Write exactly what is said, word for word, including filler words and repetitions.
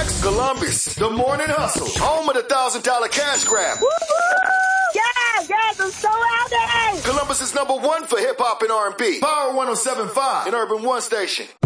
Next, Columbus, the morning hustle, home of the thousand dollar cash grab. Woo-hoo! Yes, yes, I'm so happy. Columbus is number one for hip hop and R and B. Power one oh seven point five and Urban One Station.